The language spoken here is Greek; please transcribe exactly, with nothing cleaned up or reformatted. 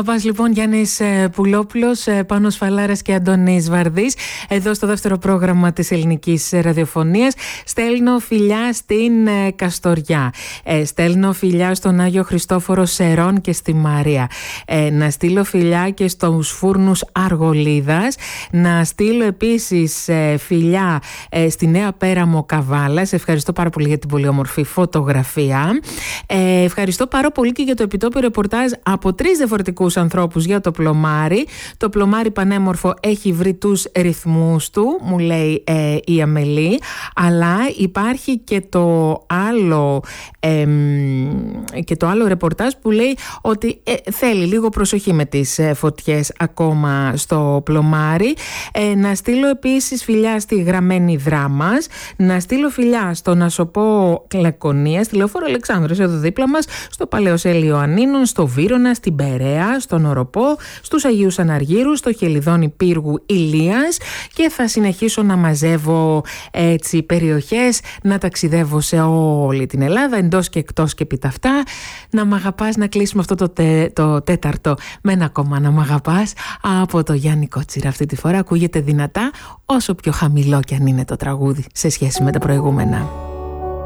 Μαγαπάς λοιπόν, Γιάννης Πουλόπουλος, Πάνος Φαλάρας και Αντώνης Βαρδής, εδώ στο δεύτερο πρόγραμμα της ελληνικής ραδιοφωνίας. Στέλνω φιλιά στην Καστοριά, ε, στέλνω φιλιά στον Άγιο Χριστόφορο Σερών και στη Μαρία, ε, να στείλω φιλιά και στους φούρνους Αργολίδας, να στείλω επίσης ε, φιλιά ε, στη Νέα Πέραμο Καβάλας. Ευχαριστώ πάρα πολύ για την πολύ όμορφη φωτογραφία. Ε, ευχαριστώ πάρα πολύ και για το επιτόπιο ρεπορτάζ από τρεις διαφορετικούς ανθρώπους για το πλωμάρι. Το πλωμάρι πανέμορφο έχει βρει τους ρυθμούς του, μου λέει ε, η Αμελή, αλλά υπάρχει και το άλλο ε, και το άλλο ρεπορτάζ που λέει ότι ε, θέλει λίγο προσοχή με τις ε, φωτιές ακόμα στο πλωμάρι. Ε, να στείλω επίσης φιλιά στη Γραμμένη Δράμας, να στείλω φιλιά στο Νασοπό Λακωνία, στη Λεωφόρο Αλεξάνδρος εδώ δίπλα μας, στο Παλαιοσέλ Ιωαννίνων, στο Βύρωνα, στην Περαία, στον Οροπό, στους Αγίους Αναργύρους, στο Χελιδόνι Πύργου Ηλίας, και θα συνεχίσω να μαζεύω έτσι περιοχές, να ταξιδεύω σε όλη την Ελλάδα, εντός και εκτός και επί αυτά. Να μ' αγαπάς, να κλείσουμε αυτό το, τε, το τέταρτο με ένα ακόμα να μ' αγαπάς από το Γιάννη Κότσιρα. Αυτή τη φορά ακούγεται δυνατά, όσο πιο χαμηλό κι αν είναι το τραγούδι σε σχέση με τα προηγούμενα.